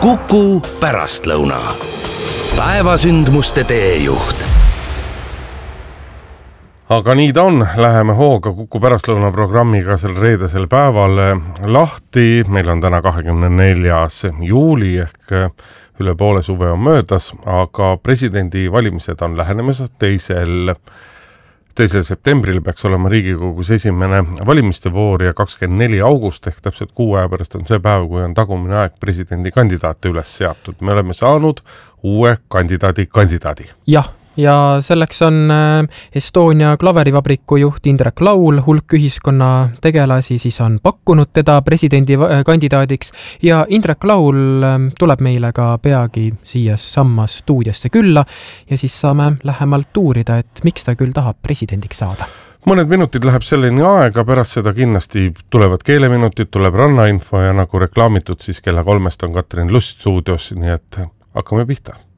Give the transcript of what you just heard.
Kuku pärastlõuna. Päevasündmuste teejuht. Aga nii ta on, läheme hooga Kuku pärastlõuna programmiga sel reedesel päeval lahti. Meil on täna 24. juuli ehk üle poole suve on möödas, aga presidendi valimised on lähenemas. 2. septembril peaks olema Riigikogus esimene valimiste voor ja 24. august ehk täpselt 6 aja pärast on see päev, kui on tagumine aeg presidendi kandidaate üles seatud. Me oleme saanud uue kandidaadi. Jah, ja selleks on Estonia klaverivabriku juht Indrek Laul, hulk ühiskonna tegelasi siis on pakkunud teda presidendi kandidaadiks ja Indrek Laul tuleb meile ka peagi siia samma stuudiosse külla ja siis saame lähemalt uurida, et miks ta küll tahab presidendiks saada. Mõned minutid läheb selleni aega, pärast seda kindlasti tulevad keeleminutid, tuleb rannainfo ja nagu reklaamitud, siis kella 3 on Katrin Lust stuudios, nii et hakkame pihta.